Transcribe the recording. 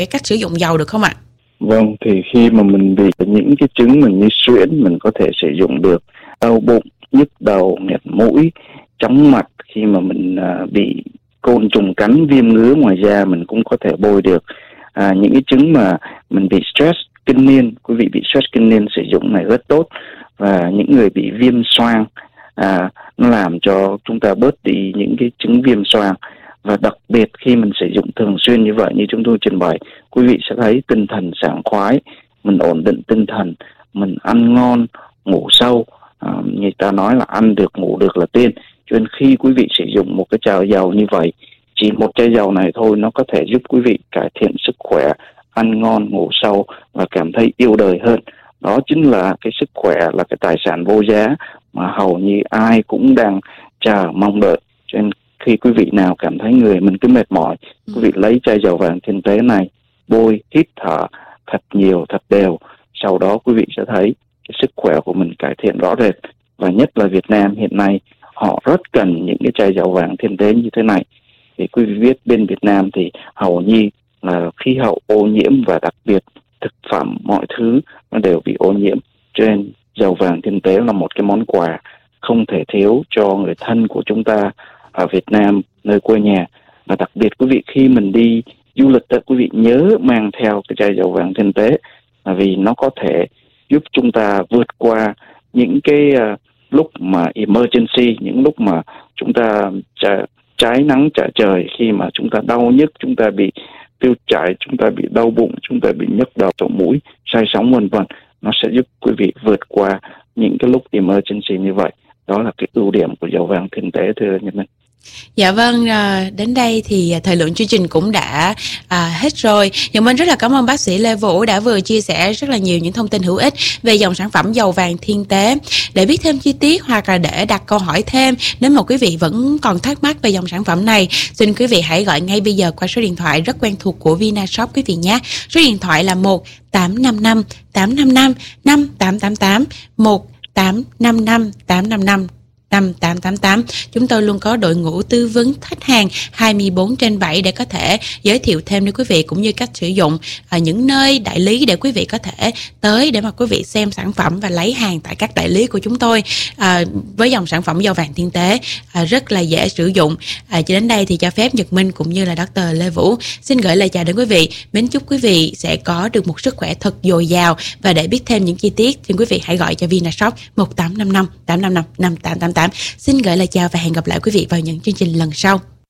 cái cách sử dụng dầu được không ạ? Vâng, thì khi mà mình bị những cái chứng mình như suyễn, mình có thể sử dụng được. Đau bụng, nhức đầu, nghẹt mũi, chóng mặt, khi mà mình bị côn trùng cắn, viêm ngứa ngoài da mình cũng có thể bôi được. Những cái chứng mà mình bị stress kinh niên, quý vị bị stress kinh niên sử dụng này rất tốt. Và những người bị viêm xoang, nó làm cho chúng ta bớt đi những cái chứng viêm xoang. Và đặc biệt khi mình sử dụng thường xuyên như vậy, như chúng tôi trình bày, quý vị sẽ thấy tinh thần sảng khoái, mình ổn định tinh thần, mình ăn ngon, ngủ sâu. Như ta nói là ăn được ngủ được là tiên. Cho nên khi quý vị sử dụng một cái chai dầu như vậy, chỉ một chai dầu này thôi nó có thể giúp quý vị cải thiện sức khỏe, ăn ngon, ngủ sâu và cảm thấy yêu đời hơn. Đó chính là cái sức khỏe, là cái tài sản vô giá mà hầu như ai cũng đang chờ mong đợi. Cho nên khi quý vị nào cảm thấy người mình cứ mệt mỏi, quý vị lấy chai dầu vàng thiên tế này, bôi, hít thở thật nhiều, thật đều. Sau đó quý vị sẽ thấy cái sức khỏe của mình cải thiện rõ rệt. Và nhất là Việt Nam hiện nay, họ rất cần những cái chai dầu vàng thiên tế như thế này. Thì quý vị biết bên Việt Nam thì hầu như là khí hậu ô nhiễm, và đặc biệt thực phẩm, mọi thứ nó đều bị ô nhiễm. Cho nên dầu vàng thiên tế là một cái món quà không thể thiếu cho người thân của chúng ta ở Việt Nam, nơi quê nhà. Và đặc biệt quý vị khi mình đi du lịch, quý vị nhớ mang theo cái chai dầu vàng thiên tế, vì nó có thể giúp chúng ta vượt qua những cái lúc mà emergency, những lúc mà chúng ta trái nắng trả trời, khi mà chúng ta đau nhức, chúng ta bị tiêu chảy, chúng ta bị đau bụng, chúng ta bị nhức đầu, sổ mũi, say sóng vân vân. Nó sẽ giúp quý vị vượt qua những cái lúc emergency như vậy. Đó là cái ưu điểm của dầu vàng thiên tế, thưa Nhật Minh. Dạ vâng, đến đây thì thời lượng chương trình cũng đã hết rồi. Nhật Minh rất là cảm ơn bác sĩ Lê Vũ đã vừa chia sẻ rất là nhiều những thông tin hữu ích về dòng sản phẩm dầu vàng thiên tế. Để biết thêm chi tiết hoặc là để đặt câu hỏi thêm, nếu mà quý vị vẫn còn thắc mắc về dòng sản phẩm này, xin quý vị hãy gọi ngay bây giờ qua số điện thoại rất quen thuộc của Vinashop quý vị nhé. Số điện thoại là 1855 855 5888, 1855 855 5888. Chúng tôi luôn có đội ngũ tư vấn khách hàng 24/7 để có thể giới thiệu thêm đến quý vị, cũng như cách sử dụng ở những nơi đại lý để quý vị có thể tới để mà quý vị xem sản phẩm và lấy hàng tại các đại lý của chúng tôi. Với dòng sản phẩm dầu vàng thiên tế rất là dễ sử dụng. Cho đến đây thì cho phép Nhật Minh cũng như là Dr. Lê Vũ xin gửi lời chào đến quý vị. Mến chúc quý vị sẽ có được một sức khỏe thật dồi dào. Và để biết thêm những chi tiết, xin quý vị hãy gọi cho Vinashop 1855 855 5888. Xin gửi lời chào và hẹn gặp lại quý vị vào những chương trình lần sau.